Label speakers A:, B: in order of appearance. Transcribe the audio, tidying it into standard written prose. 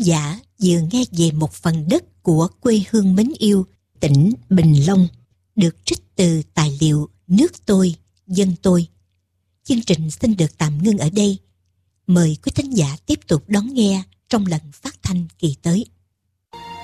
A: thính giả vừa nghe về một phần đất của quê hương mến yêu, tỉnh Bình Long, được trích từ tài liệu Nước tôi, dân tôi. Chương trình xin được tạm ngưng ở đây. Mời quý thính giả tiếp tục đón nghe trong lần phát thanh kỳ tới.